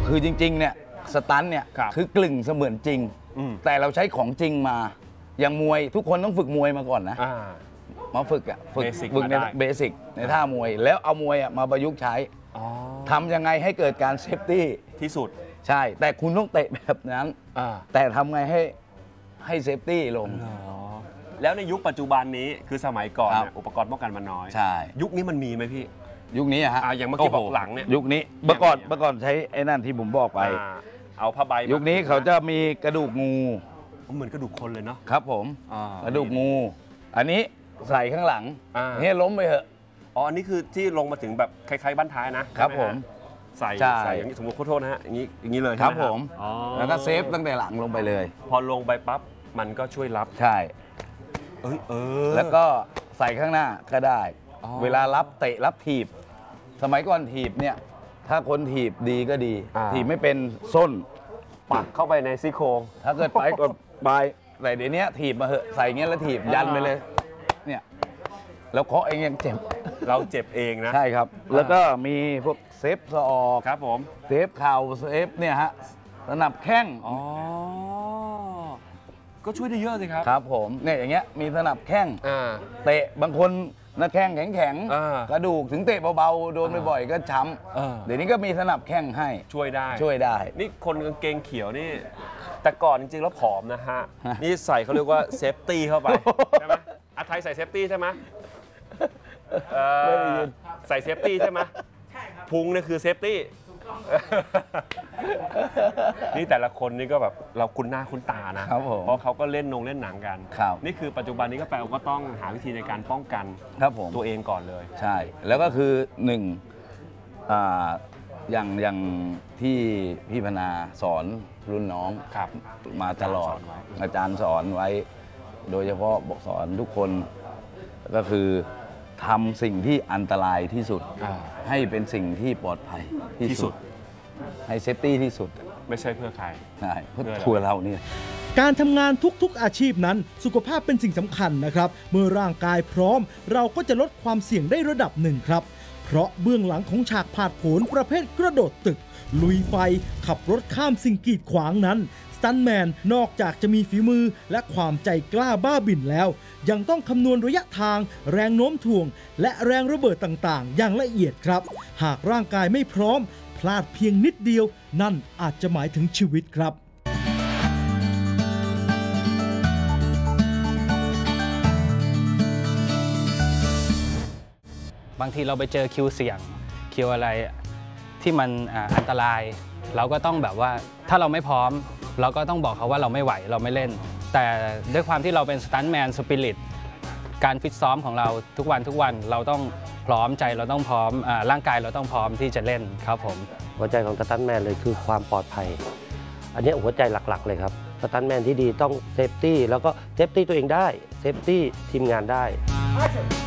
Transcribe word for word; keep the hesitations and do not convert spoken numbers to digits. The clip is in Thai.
คือจริงๆเนี่ยสตันเนี่ยคือกลึ่งเสมือนจริงแต่เราใช้ของจริงมาอย่างมวยทุกคนต้องฝึกมวยมาก่อนนะมาฝึกอ่ะฝึกฝึกในเบสิกในท่ามวยแล้วเอามวยอ่ะมาประยุกต์ใช้ทำยังไงให้เกิดการเซฟตี้ที่สุดใช่แต่คุณต้องเตะแบบนั้นแต่ทำไงให้ให้เซฟตี้ลงแล้วในยุคปัจจุบันนี้คือสมัยก่อนอุปกรณ์ป้องกันมันน้อยใช่ยุคนี้มันมีไหมพี่ยุคนี้อะฮะอย่างเมื่อกี้บอกหลังเนี่ยยุคนี้เมื่อก่อนเมื่อก่อนใช้ไอ้นั่นที่ผมบอกไปเอาผ้าใบยุคนี้เขาจะมีกระดูกงูเหมือนกระดูกคนเลยเนาะครับผมกระดูกงูอันนี้ใส่ข้างหลังให้ล้มไปเถอะอ๋ออันนี้คือที่ลงมาถึงแบบคล้ายๆบ้านท้ายนะครับผมใส่ใส่อย่างนี้สมมติขอโทษนะฮะอย่างนี้อย่างนี้เลยครับผมแล้วก็เซฟตั้งแต่หลังลงไปเลยพอลงไปปั๊บมันก็ช่วยรับใช่เอ้ยเออแล้วก็ใส่ข้างหน้าก็ได้เวลารับเตะรับถีบสมัยก่อนถีบเนี่ยถ้าคนถีบดีก็ดีถีบไม่เป็นส้นปักเข้าไปในซี่โครงถ้าเกิดไปก็บายแต่เดี๋ยวนี้ถีบมาเหอะใส่เงี้ยแล้วถีบยันไปเลยเนี่ยแล้วเคาะเองยังเจ็บเราเจ็บเองนะใช่ครับแล้วก็มีพวกเซฟสออกครับผมเซฟเข่าเซฟเนี่ยฮะสนับแข้งอ๋อก็ช่วยได้เยอะสิครับครับผมเนี่ยอย่างเงี้ยมีสนับแข้งเตะบางคนหน้าแข้งแข็งๆกระดูกถึงเตะเบาๆโดนบ่อยๆก็ช้ำเดี๋ยวนี้ก็มีสนับแข้งให้ช่วยได้ช่วยได้นี่คนกางเกงเขียวนี่แต่ก่อนจริงๆแล้วผอมนะฮะนี่ใส่เขาเรียกว่าเซฟตี้เข้าไปใช่ไหมอาไทยใส่เซฟตี้ใช่ไหมใส่เซฟตี้ใช่ไหมใช่ครับพุงนี่คือเซฟตี้นี่แต่ละคนนี่ก็แบบเราคุ้นหน้าคุ้นตานะเพราะเขาก็เล่นนงเล่นหนังกันนี่คือปัจจุบันนี้ก็แปลว่าก็ต้องหาวิธีในการป้องกันตัวเองก่อนเลยใช่แล้วก็คือหนึ่งอย่างอย่างที่พี่พนาสอนรุ่นน้องมาตลอดอาจารย์สอนไว้โดยเฉพาะบอกสอนทุกคนก็คือทำสิ่งที่อันตรายที่สุดให้เป็นสิ่งที่ปลอดภัยที่สุดให้เซฟตี้ที่สุดไม่ใช่เพื่อใครใช่เพื่อตัวเราเนี่ยการทำงานทุกๆอาชีพนั้นสุขภาพเป็นสิ่งสำคัญนะครับเมื่อร่างกายพร้อมเราก็จะลดความเสี่ยงได้ระดับหนึ่งครับเพราะเบื้องหลังของฉากผาดโผนประเภทกระโดดตึกลุยไฟขับรถข้ามสิ่งกีดขวางนั้นสตันแมนนอกจากจะมีฝีมือและความใจกล้าบ้าบิ่นแล้วยังต้องคำนวณระยะทางแรงโน้มถ่วงและแรงระเบิดต่างๆอย่างละเอียดครับหากร่างกายไม่พร้อมพลาดเพียงนิดเดียวนั่นอาจจะหมายถึงชีวิตครับบางทีเราไปเจอคิวเสี่ยงคิวอะไรที่มันอันตรายเราก็ต้องแบบว่าถ้าเราไม่พร้อมเราก็ต้องบอกเขาว่าเราไม่ไหวเราไม่เล่นแต่ด้วยความที่เราเป็นสตันท์แมนสปิริตการฟิตซ้อมของเราทุกวันทุกวันเราต้องพร้อมใจเราต้องพร้อมร่างกายเราต้องพร้อมที่จะเล่นครับผมหัวใจของสตันท์แมนเลยคือความปลอดภัยอันนี้หัวใจหลักๆเลยครับสตันท์แมนที่ดีต้องเซฟตี้แล้วก็เซฟตี้ตัวเองได้เซฟตี้ทีมงานได้